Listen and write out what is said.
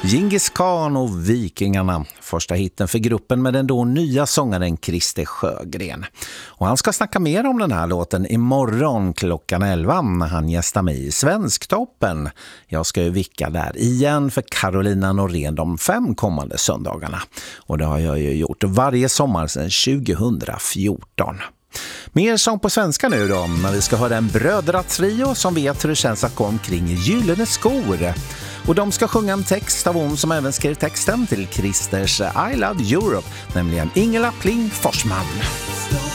Djingis Khan och Vikingarna. Första hitten för gruppen med den då nya sångaren Christer Sjögren. Och han ska snacka mer om den här låten imorgon klockan 11 när han gästar mig i Svensktoppen. Jag ska ju vicka där igen för Carolina Norén de 5 kommande söndagarna. Och det har jag ju gjort varje sommar sedan 2014. Mer sång på svenska nu då, när vi ska höra en brödratrio som vet hur det känns att gå omkring i gyllene skor. Och de ska sjunga en text av hon som även skrev texten till Christers I Love Europe, nämligen Ingela Pling Forsman.